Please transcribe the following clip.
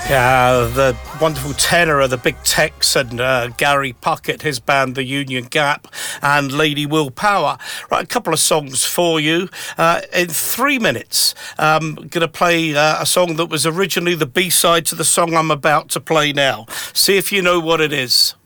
The wonderful tenor of the Big Tex and Gary Puckett, his band The Union Gap, and Lady Willpower. Right, a couple of songs for you. In 3 minutes, I'm going to play a song that was originally the B-side to the song I'm about to play now. See if you know what it is.